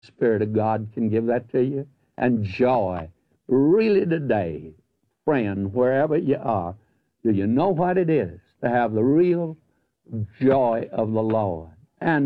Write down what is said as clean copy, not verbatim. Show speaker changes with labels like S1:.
S1: Spirit of God can give that to you. And joy. Really today, friend, wherever you are, do you know what it is to have the real joy of the Lord?